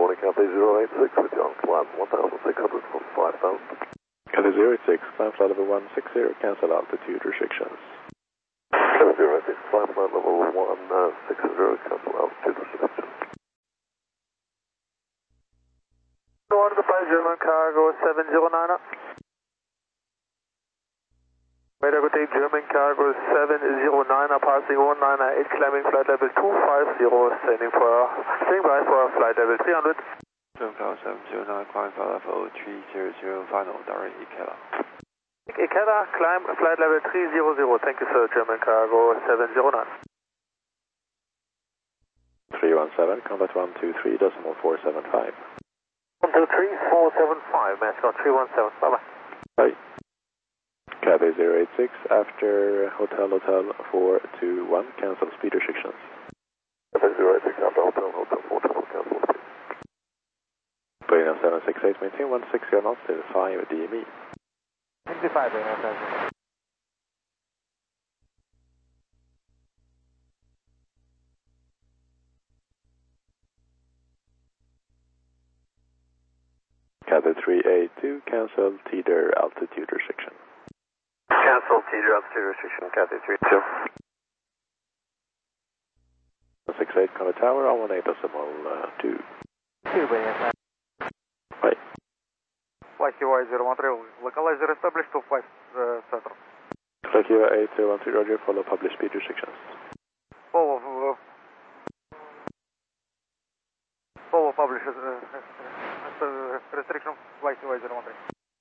morning, Cathay 086 with you on climb 1600 for 5000. Cathay 086, climb flight level 160, cancel altitude restrictions. Cathay 086, climb flight level 160, cancel altitude restrictions. Go on to the German cargo 709 up. Radar good day, German cargo 709 passing 1998, climbing flight level 250, standing by for flight level 300. German cargo 709, climb flight level 300, final, direct Ikeda. Ikeda, climb flight level 300, thank you sir, German cargo 709. 317, combat 123.475. 123.475, Mascot 317, bye bye. Bye. Cathay 086, after Hotel 421, cancel speed restrictions. Cathay 086, after Hotel 421, cancel speed. Plane 768, maintain 160 knots, 5 DME. 65, Plane 768. Cathay 382, cancel teeter altitude restriction. Cancel teeter altitude restriction, Cathay 32. 168, Conway Tower, on 18.2. 2, Plane 7. Bye. Flight QY013, localizer established to flight center. Flight QY8013, roger, follow published speed restrictions. Follow published restriction, flight QY013.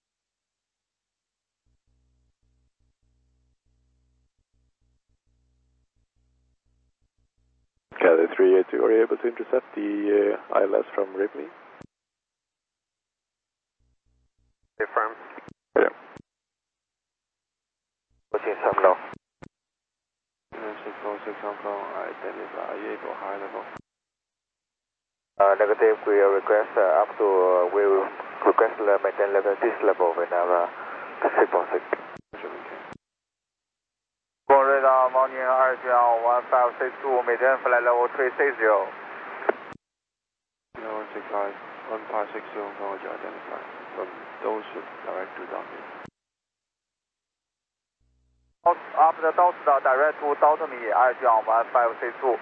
Cathay 382, are you able to intercept the ILS from Ripley? Confirm. Yeah. Looking some low. 646 Hong Kong, identify, are you able high level? Negative, we request up to, we will request maintain level, this level whenever 646. Radar Mountain 21562, maintain flight level 360. 165, 1560 Hong Kong, would you identify? From those should direct to Downey. After Delta, direct to Downey, 1562.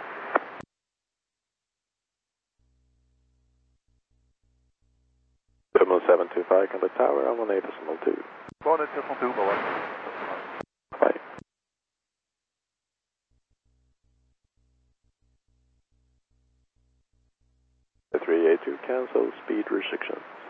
Terminal 725, Conway Tower, on 18.2. 2.2, bye. Bye. 382, cancel speed restrictions.